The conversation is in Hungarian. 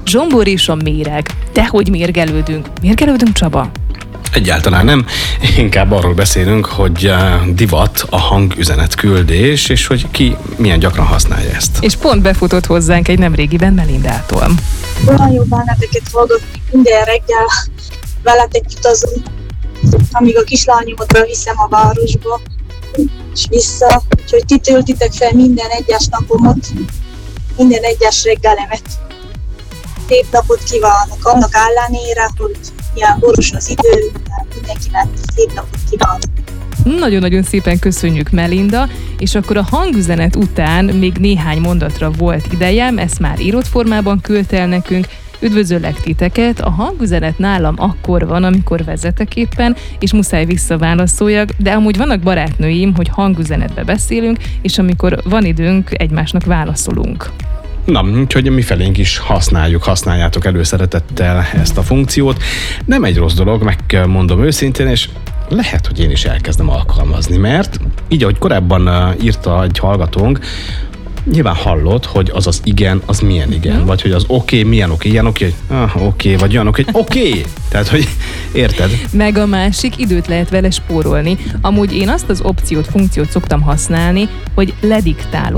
zsombor és a méreg. Dehogy mérgelődünk. Mérgelődünk, Csaba? Egyáltalán nem. Inkább arról beszélünk, hogy divat a hangüzenetküldés, és hogy ki milyen gyakran használja ezt. És pont befutott hozzánk egy nemrégiben Melindától. Olyan jó benneteket hallgatni, minden reggel veletek utazunk, amíg a kislányomat beviszem a városba, és vissza, úgyhogy ti töltitek fel minden egyes napomat, minden egyes reggelemet. Szép napot kívánok, annak ellenére, hogy ilyen boros az idő, mindenkinek szép napot kívánok. Nagyon-nagyon szépen köszönjük, Melinda, és akkor a hangüzenet után még néhány mondatra volt idejem, ezt már írott formában küldte el nekünk. Üdvözöllek titeket, a hangüzenet nálam akkor van, amikor vezetek éppen, és muszáj visszaválaszoljak, de amúgy vannak barátnőim, hogy hangüzenetbe beszélünk, és amikor van időnk, egymásnak válaszolunk. Na, úgyhogy mi felénk is használjátok előszeretettel ezt a funkciót. Nem egy rossz dolog, megmondom őszintén, és lehet, hogy én is elkezdem alkalmazni, mert így, ahogy korábban írta egy hallgatónk, nyilván hallod, hogy az az igen, az milyen igen, vagy hogy az oké, milyen oké, ilyen oké, oké, vagy olyan oké, tehát, hogy érted? Meg a másik, időt lehet vele spórolni. Amúgy én azt az funkciót szoktam használni, hogy lediktálom